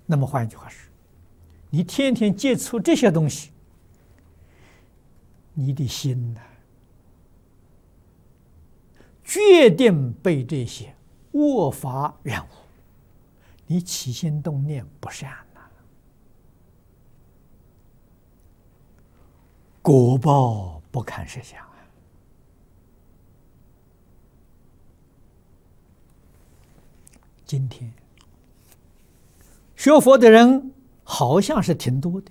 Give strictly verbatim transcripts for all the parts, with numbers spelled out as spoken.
那么换一句话说，你天天接触这些东西，你的心呢，决定被这些恶法染污，你起心动念不善呐，果报不堪设想啊！今天学佛的人好像是挺多的，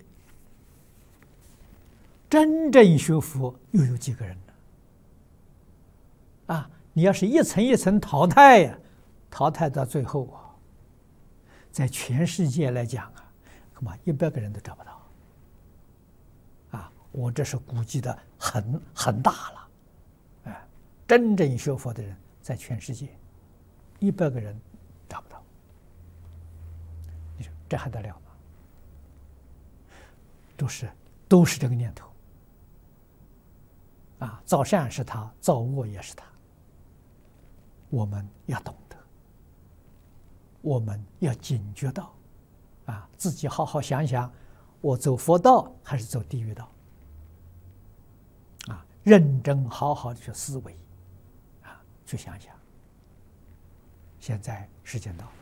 真正学佛又有几个人呢？啊，你要是一层一层淘汰呀，淘汰到最后啊，在全世界来讲啊，恐怕一百个人都找不到。啊，我这是估计的很很大了，哎，真正学佛的人在全世界一百个人找不到，你说这还得了吗？都是都是这个念头。啊，造善是他，造恶也是他。我们要懂得，我们要警觉到，啊，自己好好想想，我走佛道还是走地狱道？啊，认真好好的去思维，啊，去想想。现在时间到了。